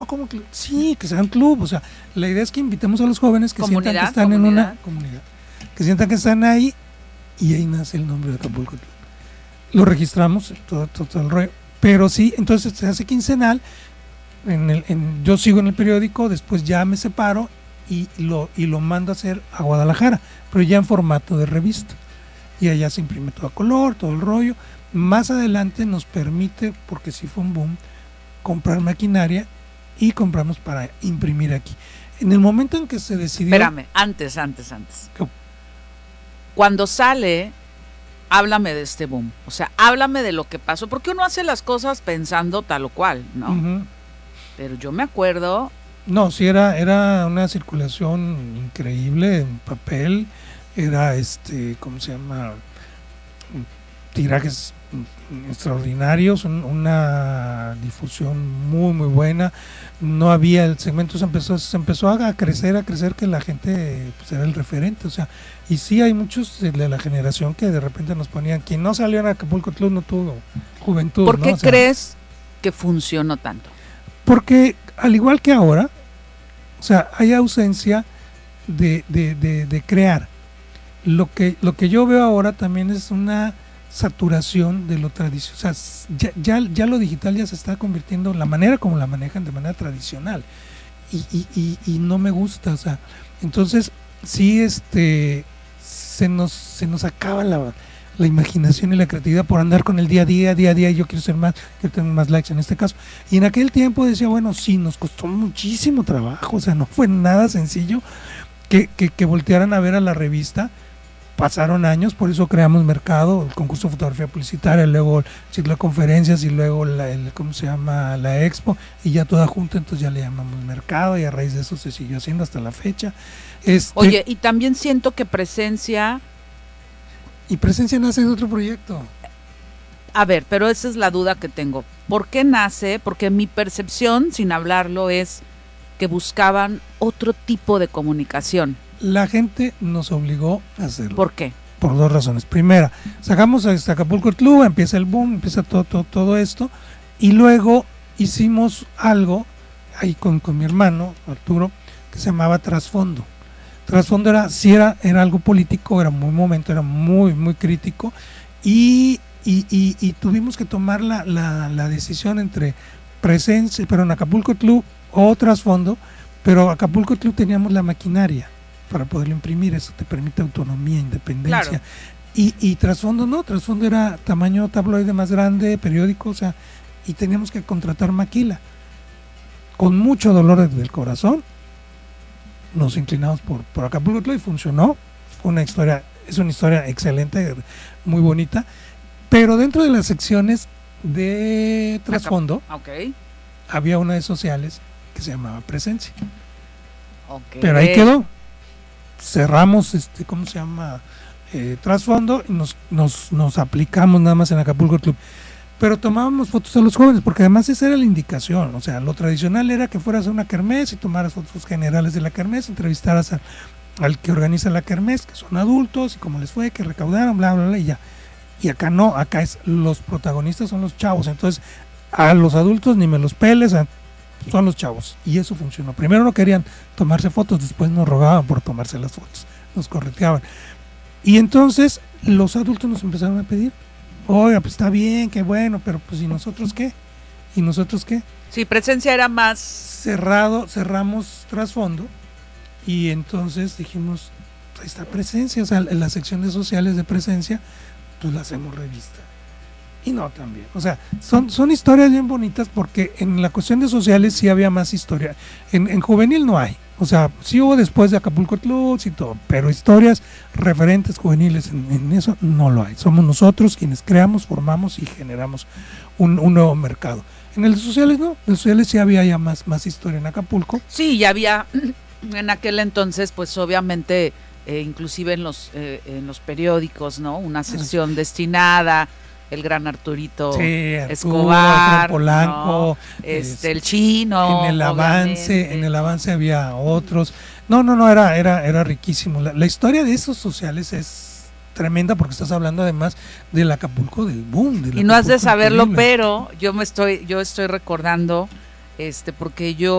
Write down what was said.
¿cómo que? Sí, que sea un club, o sea, la idea es que invitemos a los jóvenes que sientan que están en una comunidad, que sientan que están ahí, y ahí nace el nombre de Acapulco Club. Lo registramos, todo el rollo, pero sí, entonces se hace quincenal, yo sigo en el periódico, después ya me separo y lo mando a hacer a Guadalajara, pero ya en formato de revista, y allá se imprime todo a color, todo el rollo. Más adelante nos permite, porque sí fue un boom, comprar maquinaria y compramos para imprimir aquí. En el momento en que se decidió... Espérame, antes. Cuando sale, háblame de este boom. O sea, háblame de lo que pasó, porque uno hace las cosas pensando tal o cual, ¿no? Uh-huh. Pero yo me acuerdo... No, sí, era una circulación increíble en papel, era ¿cómo se llama? Tirajes extraordinarios, una difusión muy muy buena. No había, el segmento se empezó a crecer, que la gente pues, era el referente, o sea, y sí hay muchos de la generación que de repente nos ponían, quien no salió en Acapulco Club no tuvo juventud. ¿Por qué ¿no? O sea, crees que funcionó tanto? Porque al igual que ahora, o sea, hay ausencia de crear. Lo que yo veo ahora también es una saturación de lo tradicional, o sea, ya lo digital ya se está convirtiendo en la manera como la manejan de manera tradicional y no me gusta, o sea, entonces sí se nos acaba la imaginación y la creatividad por andar con el día a día, yo quiero ser más, quiero tener más likes en este caso, y en aquel tiempo decía, bueno, sí, nos costó muchísimo trabajo, o sea, no fue nada sencillo que voltearan a ver a la revista. Pasaron años, por eso creamos Mercado, el concurso de fotografía publicitaria, luego el ciclo de conferencias y luego ¿cómo se llama? La expo, y ya toda junta, entonces ya le llamamos Mercado y a raíz de eso se siguió haciendo hasta la fecha. Oye, y también siento que Presencia... Y Presencia nace de otro proyecto. A ver, pero esa es la duda que tengo. ¿Por qué nace? Porque mi percepción, sin hablarlo, es que buscaban otro tipo de comunicación. La gente nos obligó a hacerlo. ¿Por qué? Por dos razones. Primera, sacamos a Acapulco Club, empieza el boom, empieza todo esto, y luego hicimos algo ahí con mi hermano Arturo que se llamaba Trasfondo. Trasfondo era algo político, era muy momento, era muy muy crítico, y tuvimos que tomar la decisión entre Presencia, pero en Acapulco Club o Trasfondo, pero Acapulco Club teníamos la maquinaria para poderlo imprimir, eso te permite autonomía, independencia. Claro. Y Trasfondo no, Trasfondo era tamaño tabloide más grande, periódico, o sea, y teníamos que contratar maquila. Con mucho dolor del corazón, nos inclinamos por Acapulco Club y funcionó. Es una historia excelente, muy bonita, pero dentro de las secciones de Trasfondo, okay, había una de sociales que se llamaba Presencia. Okay. Pero ahí quedó. Cerramos ¿cómo se llama? Trasfondo y nos aplicamos nada más en Acapulco Club, pero tomábamos fotos a los jóvenes porque además esa era la indicación, o sea, lo tradicional era que fueras a una kermés y tomaras fotos generales de la kermés, entrevistaras al que organiza la kermés, que son adultos y cómo les fue, que recaudaron, bla bla bla, y ya. Y acá no, acá los protagonistas son los chavos, entonces a los adultos ni me los peles, son los chavos, y eso funcionó. Primero no querían tomarse fotos, después nos rogaban por tomarse las fotos, nos correteaban, y entonces los adultos nos empezaron a pedir, oiga, pues está bien, qué bueno, pero pues ¿y nosotros qué? Sí, Presencia era más cerramos Trasfondo, y entonces dijimos, pues ahí está Presencia, o sea, en las secciones sociales de Presencia, pues la hacemos revista. Y no también, o sea, son historias bien bonitas porque en la cuestión de sociales sí había más historia, en juvenil no hay, o sea, sí hubo después de Acapulco Club y todo, pero historias referentes juveniles en eso no lo hay, somos nosotros quienes creamos, formamos y generamos un nuevo mercado. En el de sociales no, en sociales sí había ya más historia en Acapulco. Sí, ya había en aquel entonces, pues obviamente, inclusive en los periódicos, ¿no? Una sección destinada, el gran Arturito Escobar, Polanco, ¿no? El Chino. En el avance había otros. No, era riquísimo. La historia de esos sociales es tremenda porque estás hablando además del Acapulco del boom. Y no has de saberlo, increíble. Pero yo estoy recordando, porque yo